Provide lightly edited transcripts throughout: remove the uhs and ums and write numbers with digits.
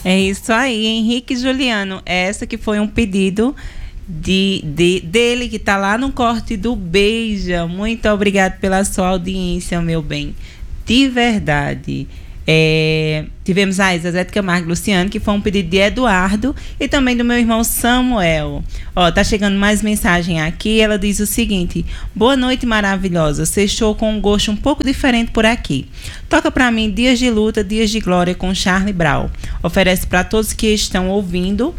É isso aí, Henrique Juliano. Essa que foi um pedido dele, que está lá no corte do Beija. Muito obrigado pela sua audiência, meu bem. De verdade. Tivemos a Zezé de Camargo e Luciano, que foi um pedido de Eduardo e também do meu irmão Samuel. Tá chegando mais mensagem aqui. Ela diz o seguinte: boa noite, maravilhosa. Sextou com um gosto um pouco diferente por aqui. Toca pra mim Dias de Luta, Dias de Glória com Charlie Brown. Oferece para todos que estão ouvindo.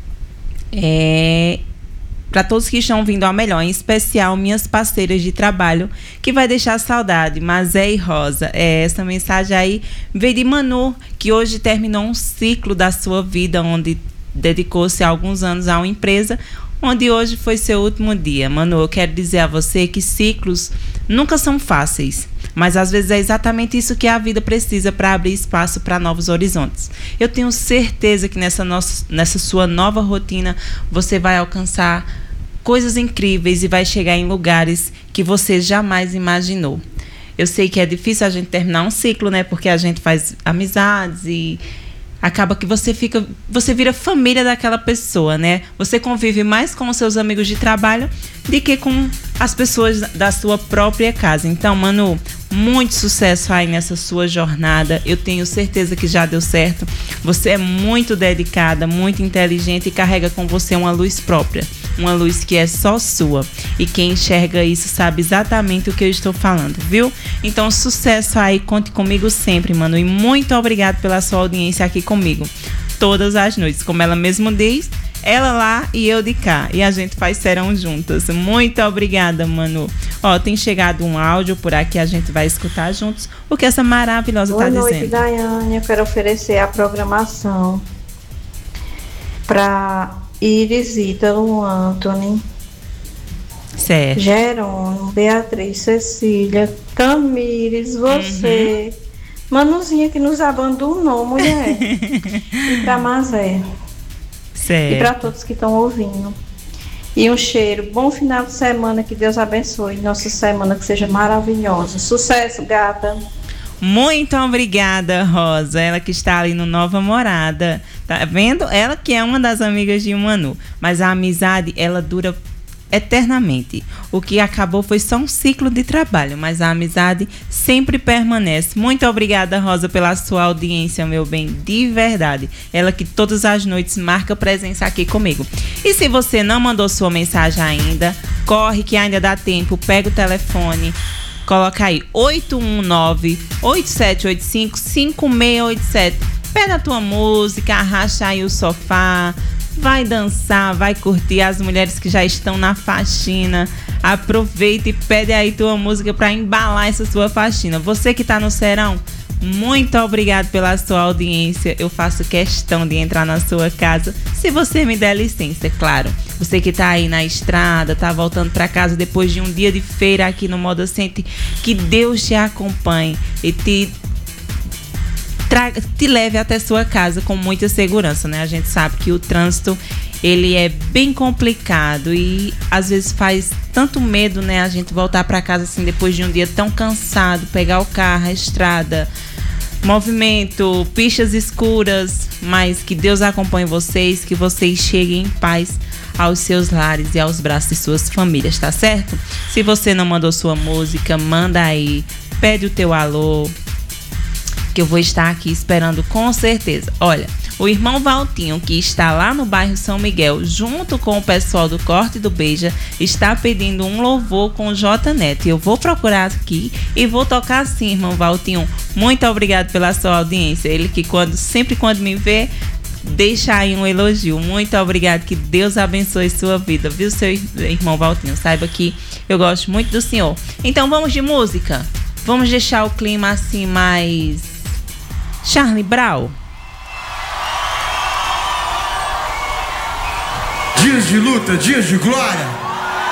Para todos que estão vindo ao melhor, em especial minhas parceiras de trabalho, que vai deixar saudade, Mazé e Rosa. Essa mensagem aí veio de Manu, que hoje terminou um ciclo da sua vida, onde dedicou-se há alguns anos a uma empresa, onde hoje foi seu último dia. Manu, eu quero dizer a você que ciclos nunca são fáceis, mas às vezes é exatamente isso que a vida precisa para abrir espaço para novos horizontes. Eu tenho certeza que nessa sua nova rotina você vai alcançar coisas incríveis e vai chegar em lugares que você jamais imaginou. Eu sei que é difícil a gente terminar um ciclo, né? Porque a gente faz amizades e acaba que você vira família daquela pessoa, né? Você convive mais com os seus amigos de trabalho do que com as pessoas da sua própria casa. Então, Manu, muito sucesso aí nessa sua jornada. Eu tenho certeza que já deu certo. Você é muito dedicada, muito inteligente e carrega com você uma luz própria. Uma luz que é só sua. E quem enxerga isso sabe exatamente o que eu estou falando, viu? Então, sucesso aí. Conte comigo sempre, Manu. E muito obrigado pela sua audiência aqui comigo. Todas as noites. Como ela mesmo diz, ela lá e eu de cá. E a gente faz serão juntas. Muito obrigada, Manu. Tem chegado um áudio por aqui, a gente vai escutar juntos o que essa maravilhosa está dizendo. Boa noite, Daiane. Eu quero oferecer a programação para Iris, Ítalo, Anthony, certo, Jerônimo, Beatriz, Cecília, Tamires, você, Manuzinha que nos abandonou, mulher, e para Mazé. Certo. E para todos que estão ouvindo. E um cheiro, bom final de semana, que Deus abençoe nossa semana, que seja maravilhosa. Sucesso, gata. Muito obrigada, Rosa. Ela que está ali no Nova Morada. Tá vendo? Ela que é uma das amigas de Manu. Mas a amizade, ela dura eternamente. O que acabou foi só um ciclo de trabalho, mas a amizade sempre permanece. Muito obrigada, Rosa, pela sua audiência, meu bem, de verdade. Ela que todas as noites marca presença aqui comigo. E se você não mandou sua mensagem ainda, corre que ainda dá tempo, pega o telefone, coloca aí 819-8785-5687. Pega a tua música, arracha aí o sofá, vai dançar, vai curtir. As mulheres que já estão na faxina, aproveita e pede aí tua música para embalar essa sua faxina. Você que tá no serão, muito obrigado pela sua audiência. Eu faço questão de entrar na sua casa, se você me der licença, é claro. Você que tá aí na estrada, tá voltando para casa depois de um dia de feira aqui no Moda Center, que Deus te acompanhe e te leve até sua casa com muita segurança, né? A gente sabe que o trânsito, ele é bem complicado e às vezes faz tanto medo, né? A gente voltar para casa assim depois de um dia tão cansado, pegar o carro, a estrada, movimento, pistas escuras, mas que Deus acompanhe vocês, que vocês cheguem em paz aos seus lares e aos braços de suas famílias, tá certo? Se você não mandou sua música, manda aí, pede o teu alô, que eu vou estar aqui esperando com certeza. Olha, o irmão Valtinho, que está lá no bairro São Miguel, junto com o pessoal do Corte do Beija, está pedindo um louvor com o J Neto. Eu vou procurar aqui e vou tocar sim, irmão Valtinho. Muito obrigado pela sua audiência. Ele que sempre quando me vê, deixa aí um elogio. Muito obrigado, que Deus abençoe sua vida, viu, seu irmão Valtinho? Saiba que eu gosto muito do senhor. Então vamos de música? Vamos deixar o clima assim mais Charlie Brown. Dias de luta, dias de glória.